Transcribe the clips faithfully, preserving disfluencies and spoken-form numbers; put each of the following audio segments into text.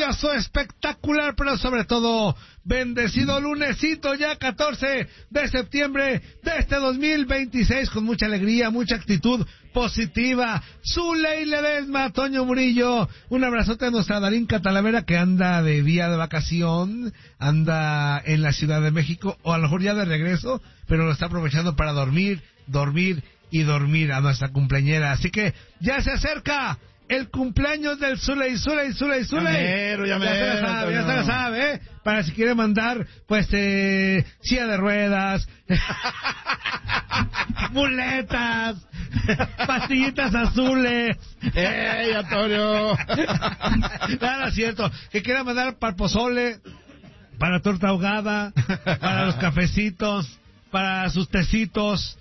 maravilloso, espectacular, pero sobre todo bendecido lunesito ya catorce de septiembre de este dos mil veintiséis, con mucha alegría, mucha actitud positiva. Zuley Ledesma, Toño Murillo, un abrazote a nuestra Darinka Talavera, que anda de día de vacación, anda en la Ciudad de México, o a lo mejor ya de regreso, pero lo está aprovechando para dormir, dormir y dormir a nuestra cumpleañera. Así que ya se acerca el cumpleaños del Zuley, Zuley, Zuley, Zuley. Ya mero, ya mero, ya se la sabe, ya se la sabe, ¿eh? Para si quiere mandar, pues, eh, silla de ruedas, muletas, pastillitas azules. ¡Ey, Antonio! Nada, cierto. Que quiera mandar para el pozole, para torta ahogada, para los cafecitos, para sus tecitos,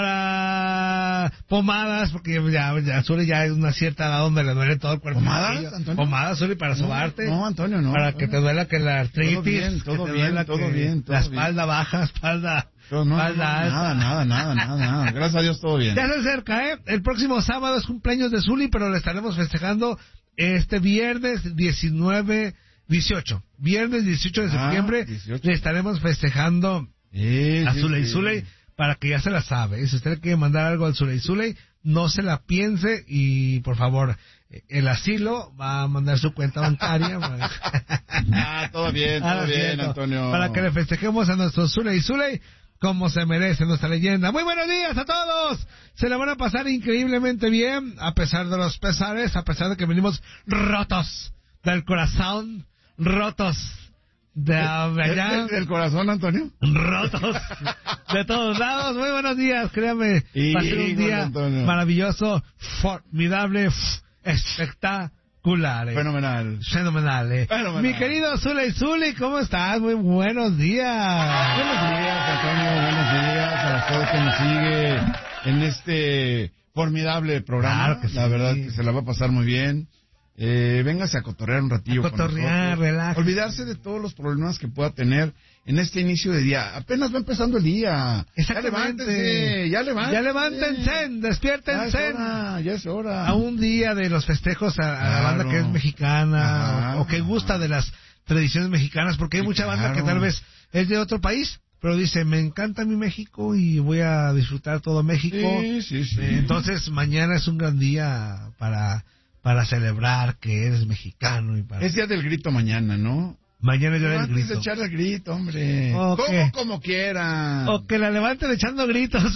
para pomadas, porque ya, ya Zuli ya es una cierta edad donde le duele todo el cuerpo. ¿Pomadas, Antonio? Pomadas, Zuli, para sobarte. No, Antonio, no. Para Antonio. que te duela que la artritis. Todo bien, todo que te bien, duela todo que bien, todo la bien. espalda baja, espalda, No, no, espalda no, alta. nada, nada, nada, nada, nada. Gracias a Dios, todo bien. Ya se acerca, ¿eh? El próximo sábado es cumpleaños de Zuli, pero le estaremos festejando este viernes diecinueve, dieciocho. Viernes dieciocho de Ah, septiembre dieciocho. le estaremos festejando Sí, a sí, Zuley sí. Zuley, para que ya se la sabe. Si usted le quiere mandar algo al Zuley Zuley, no se la piense y, por favor, el asilo va a mandar su cuenta bancaria. Ah, todo bien, todo Ah, bien, cierto. Antonio. Para que le festejemos a nuestro Zuley Zuley como se merece nuestra leyenda. Muy buenos días a todos. Se la van a pasar increíblemente bien, a pesar de los pesares, a pesar de que venimos rotos del corazón, rotos de allá, ¿El, el corazón, Antonio? rotos de todos lados. Muy buenos días, créame, Y, va a ser un día Antonio. maravilloso, formidable, f- espectacular, eh. Fenomenal. fenomenal, eh. Fenomenal. Mi querido Zuley Zuley, ¿cómo estás? Muy buenos días. Buenos días, Antonio, buenos días a todo que nos sigue en este formidable programa. Claro que sí. La verdad que se la va a pasar muy bien. Eh, véngase a cotorrear un ratillo A cotorrear, con nosotros. relájese. Olvidarse de todos los problemas que pueda tener en este inicio de día. Apenas va empezando el día. Exactamente. Ya levántense, ya levántense. Ya levántense, Ya es despiértense. hora, ya es hora. A un día de los festejos a, a la Claro. banda que es mexicana, Ajá. o, o que gusta de las tradiciones mexicanas, porque hay Sí, mucha banda claro. que tal vez es de otro país, pero dice, me encanta mi México y voy a disfrutar todo México. Sí, sí, sí. Eh, Entonces mañana es un gran día para para celebrar que eres mexicano y para... Es día del grito mañana, ¿no? Mañana yo el Antes de grito. echarle el grito, hombre. ¿O Como, qué? como quieran. O que la levanten echando gritos.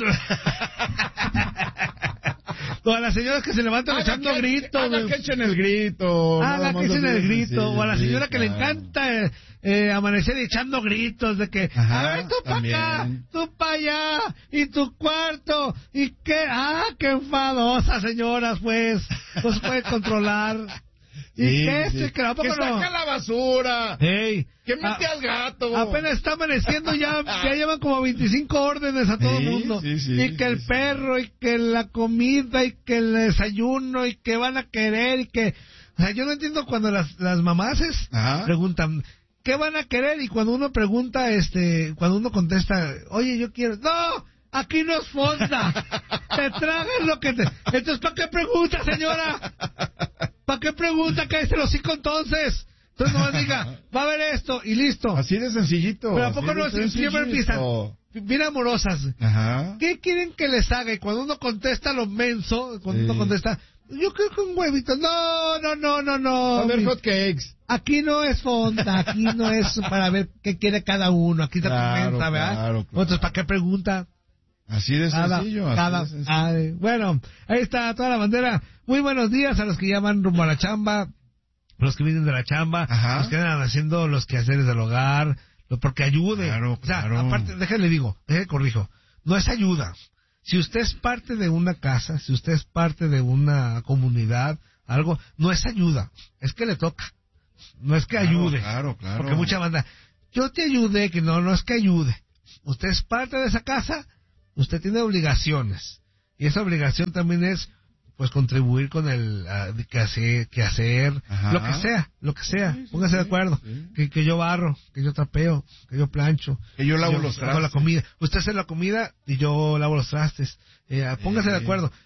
O a las señoras que se levantan Haga echando que- gritos. haga güey. que echen el grito. Ah, nada la más que así echen de el grito, sencillo, o a la sí, señora que le claro. encanta eh, eh, amanecer echando gritos de que, Ajá, ay, tú para acá, también. tú para allá, y tu cuarto, y qué, ah, qué enfadosa señoras, pues, no se puede controlar. Y Sí, que sí. este, que tampoco Que no. saca la basura. Ey, Que mete a- al gato. apenas está amaneciendo, ya, ya llevan como veinticinco órdenes a todo el Sí, mundo. sí, sí, y que el sí, perro, y que la comida, y que el desayuno, y que van a querer, y que... O sea, yo no entiendo cuando las, las mamases Ajá. preguntan, ¿qué van a querer? Y cuando uno pregunta, este, cuando uno contesta, oye, yo quiero... ¡No! Aquí no es fonda. Te tragas lo que te... Entonces, ¿para qué pregunta, señora? ¿Para qué pregunta? Cállese el hocico entonces. Entonces nomás diga, va a haber esto y listo. Así de sencillito. Pero ¿a así poco de no siempre sencillito. empiezan bien amorosas? Ajá. ¿Qué quieren que les haga? Y cuando uno contesta lo menso, cuando Sí. uno contesta, yo creo que un huevito. No, no, no, no, no. A ver, Mi- hot cakes. Aquí no es fonda, aquí no es para ver qué quiere cada uno. Aquí está Claro, tu menta, ¿verdad? claro, claro. Entonces, ¿para qué pregunta? Así de Cada, sencillo. así cada- de sencillo. ay, bueno, ahí está toda la bandera. Muy buenos días a los que ya van rumbo a la chamba, los que vienen de la chamba, Ajá. los que andan haciendo los quehaceres del hogar, lo- porque ayude. Claro, O sea, claro. aparte, déjale digo, déjale corrijo, no es ayuda. Si usted es parte de una casa, si usted es parte de una comunidad, algo, no es ayuda, es que le toca. No es que Claro, ayude. claro, claro. Porque mucha banda, yo te ayudé, que no, no es que ayude. Usted es parte de esa casa, usted tiene obligaciones. Y esa obligación también es, pues, contribuir con el uh, que hacer, que hacer Ajá. lo que sea, lo que sea. Sí, sí, Póngase de sí, acuerdo. sí. Que, que yo barro, que yo trapeo, que yo plancho. Que yo lavo los hago la trastes. comida. Usted hace la comida y yo lavo los trastes. Eh, póngase de Sí. acuerdo.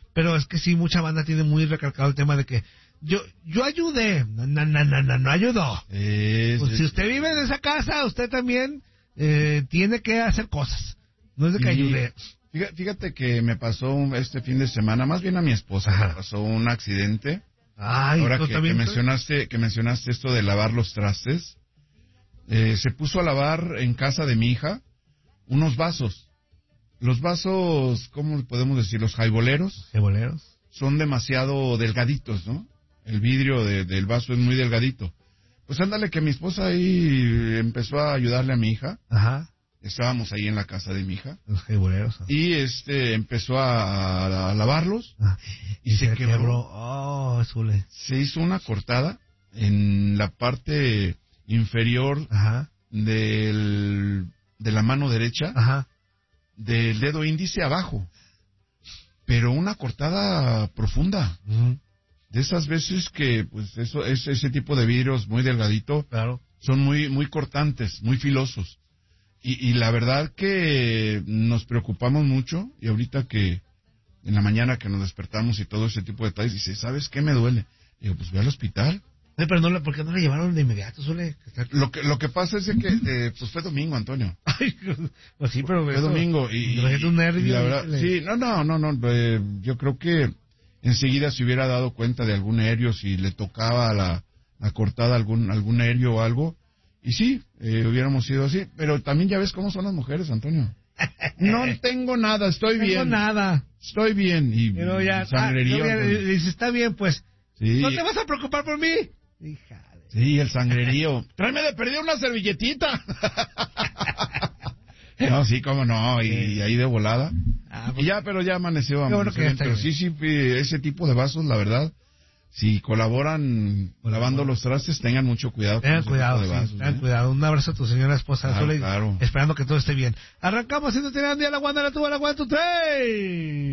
pero es que sí, mucha banda tiene muy recalcado el tema de que yo yo ayudé, no, no, no, no, no, no ayudó. Es, Pues es, si usted vive en esa casa, usted también eh, tiene que hacer cosas. No es de que y, ayude. Fíjate, fíjate que me pasó un- este fin de semana, más bien a mi esposa, Ajá. me pasó un accidente. Ay, Ahora ¿tú que, también? que mencionaste que mencionaste esto de lavar los trastes, eh, se puso a lavar en casa de mi hija unos vasos. Los vasos, ¿cómo podemos decir? Los jaiboleros ¿Qué boleros? son demasiado delgaditos, ¿no? El vidrio de- del vaso es muy delgadito. Pues ándale que mi esposa ahí empezó a ayudarle a mi hija. Ajá, Estábamos ahí en la casa de mi hija. los boleros. Y este empezó a, a- a lavarlos. Ah, y se quebró. Oh, Zule. Se hizo una cortada en la parte inferior Ajá, del, de la mano derecha, ajá. del dedo índice abajo. Pero una cortada profunda. Ujú, De esas veces que, pues, eso, es, ese tipo de vidrios muy delgadito claro. son muy, muy cortantes, muy filosos. Y, y la verdad que nos preocupamos mucho, y ahorita que en la mañana que nos despertamos y todo ese tipo de detalles, dice, ¿sabes qué me duele? Digo, pues ve al hospital. Ay, pero no, le- ¿por qué no le llevaron de inmediato, Zule? Lo que, lo que pasa es de que, eh, pues fue domingo, Antonio. Ay, pues sí, pero... Fue eso- domingo y, Imagínate un nervio. y la verdad, híjole. sí, no, no, no, no, eh, yo creo que enseguida se hubiera dado cuenta de algún aéreo, si le tocaba la, la cortada algún, algún aéreo o algo, y sí, eh, hubiéramos ido así, pero también ya ves cómo son las mujeres, Antonio. No tengo nada, estoy No tengo bien. nada. Estoy bien, y, Pero ya... y sangrerío. ah, no, ya, Antonio. le dice, está bien, pues. Sí. ¿No te vas a preocupar por mí? Hija de... Sí, el sangrerío. Tráeme de perdido una servilletita. No, sí, cómo no, y, y ahí de volada. Ah, Y ya, pero ya amaneció. Qué bueno amaneció que ya bien, está pero bien. sí, sí, eh, ese tipo de vasos, la verdad, si colaboran lavando los trastes, tengan mucho cuidado. con Tengan ese cuidado, tipo de sí, vasos, tengan ¿eh? cuidado. Un abrazo a tu señora esposa, Claro, Zule, claro. esperando que todo esté bien. Arrancamos, siendo tirando a la guanda, la tuba, la guanda, tu tres.